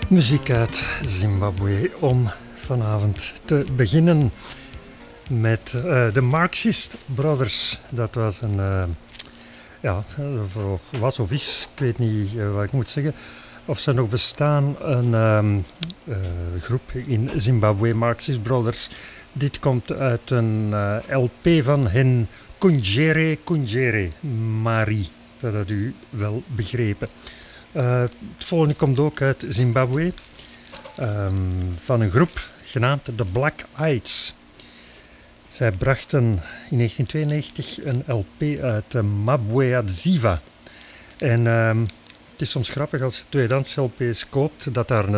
Muziek uit Zimbabwe om vanavond te beginnen met de Marxist Brothers. Dat was een, was of is, ik weet niet wat ik moet zeggen, of ze nog bestaan, een groep in Zimbabwe, Marxist Brothers. Dit komt uit een LP van hen, Kunjere Mari, dat had u wel begrepen. Het volgende komt ook uit Zimbabwe, van een groep genaamd The Black Eyeds. Zij brachten in 1992 een LP uit Mabweadziva. En het is soms grappig als je tweedehands LP's koopt, dat daar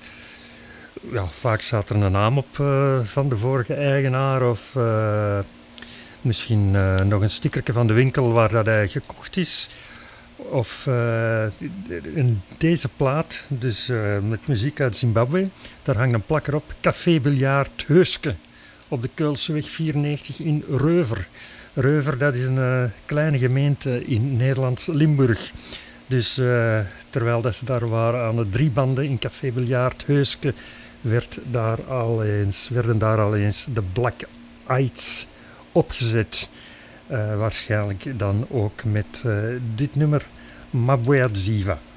vaak staat er een naam op van de vorige eigenaar of misschien nog een stickertje van de winkel waar dat hij gekocht is. Of in deze plaat, dus met muziek uit Zimbabwe, daar hangt een plakker op, Café Biljart Heuske, op de Keulseweg 94 in Reuver. Reuver, dat is een kleine gemeente in Nederlands Limburg. Dus terwijl dat ze daar waren aan de drie banden in Café Biljart Heuske, werden daar al eens de Black Eyeds opgezet. Waarschijnlijk dan ook met dit nummer Mabweadziva.